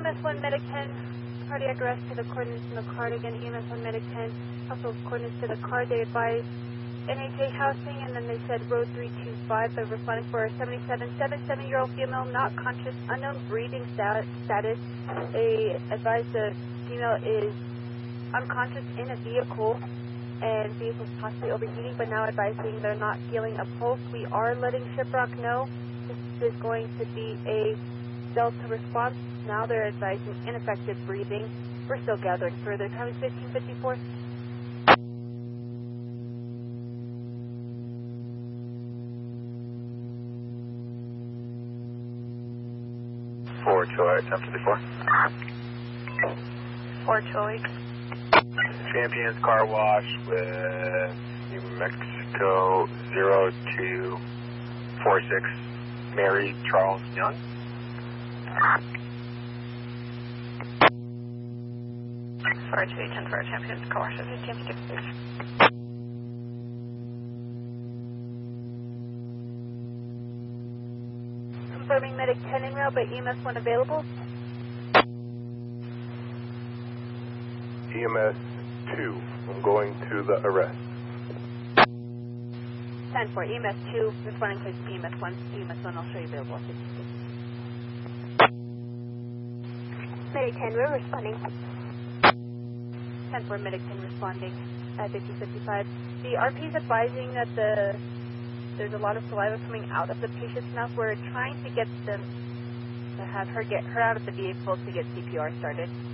EMS 1 Medic 10, cardiac arrest to the coordinates in the card. Again, EMS 1 Medic 10, also coordinates to the card. They advised NHA housing, and then they said road 325. They're responding for a 77-year-old female, not conscious, unknown breathing status. They advised the female is unconscious in a vehicle, and vehicle's possibly overheating, but now advising they're not feeling a pulse. We are letting Shiprock know this is going to be a Delta response. Now they're advising ineffective breathing. We're still gathering further. Time is 15:54. Forward Troy, 1054. Forward Troy. Champions Car Wash with New Mexico 0246, Mary Charles Young. Forward Troy, 10 for Champions Car Wash with Champions. Confirming Medic 10 en route, but EMS 1 available. EMS 2, I'm going to the arrest. 10 for EMS 2, responding to EMS 1. EMS 1, I'll show you available. Medic 10, we're responding. 10 for Medic 10 responding at 5055. The RP is advising that there's a lot of saliva coming out of the patient's mouth. We're trying to get them to have her get her out of the vehicle to get CPR started.